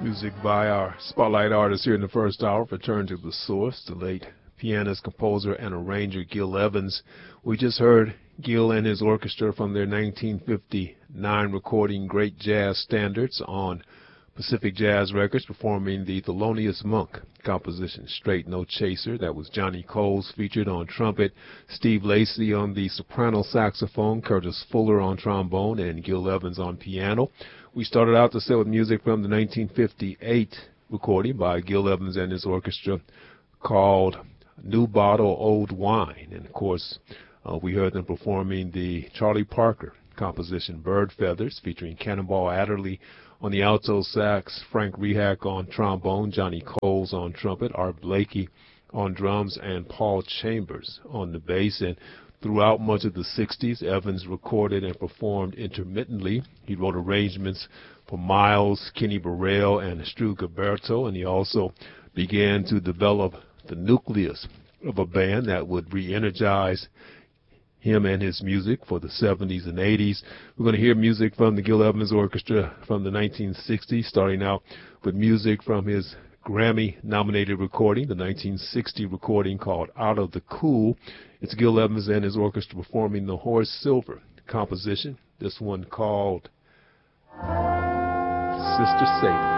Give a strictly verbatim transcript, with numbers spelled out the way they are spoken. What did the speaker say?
Music by our spotlight artist here in the first hour. Return to the source, the late pianist, composer, and arranger Gil Evans. We just heard Gil and his orchestra from their nineteen fifty-nine recording Great Jazz Standards on Pacific Jazz Records, performing the Thelonious Monk composition, Straight No Chaser. That was Johnny Coles featured on trumpet, Steve Lacy on the soprano saxophone, Curtis Fuller on trombone, and Gil Evans on piano. We started out the set with music from the nineteen fifty-eight recording by Gil Evans and his orchestra called New Bottle, Old Wine. And, of course, uh, we heard them performing the Charlie Parker composition, Bird Feathers, featuring Cannonball Adderley on the alto sax, Frank Rehak on trombone, Johnny Coles on trumpet, Art Blakey on drums, and Paul Chambers on the bass. And throughout much of the sixties, Evans recorded and performed intermittently. He wrote arrangements for Miles, Kenny Burrell, and Stu Gilberto, and he also began to develop the nucleus of a band that would re-energize him and his music for the seventies and eighties. We're going to hear music from the Gil Evans Orchestra from the nineteen sixties, starting out with music from his Grammy-nominated recording, the nineteen sixty recording called Out of the Cool. It's Gil Evans and his orchestra performing the Horace Silver composition, this one called Sister Sadie.